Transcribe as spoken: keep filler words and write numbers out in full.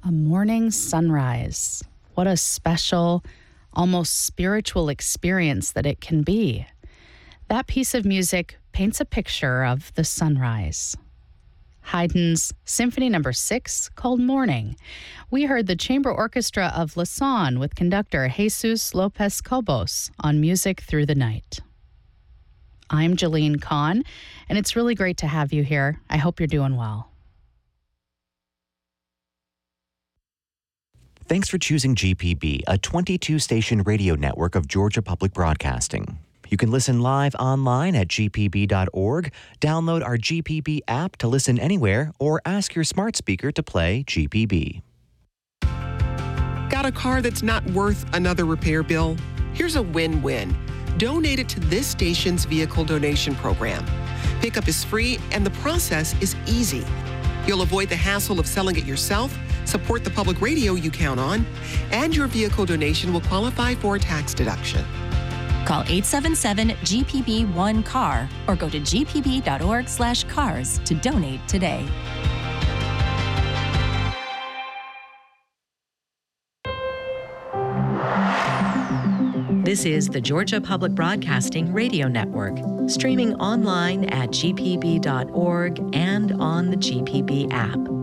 A morning sunrise. What a special, almost spiritual experience that it can be. That piece of music paints a picture of the sunrise. Haydn's Symphony Number Six, called Morning. We heard the Chamber Orchestra of Lausanne with conductor Jesus Lopez Cobos on Music Through the Night. I'm Jeline Kahn, and it's really great to have you here. I hope you're doing well. Thanks for choosing G P B, a twenty-two station radio network of Georgia Public Broadcasting. You can listen live online at g p b dot org, download our G P B app to listen anywhere, or ask your smart speaker to play G P B. Got a car that's not worth another repair bill? Here's a win-win. Donate it to this station's vehicle donation program. Pickup is free and the process is easy. You'll avoid the hassle of selling it yourself, support the public radio you count on, and your vehicle donation will qualify for a tax deduction. Call eight seven seven G P B one C A R or go to g p b dot org slash cars to donate today. This is the Georgia Public Broadcasting Radio Network, streaming online at g p b dot org and on the G P B app.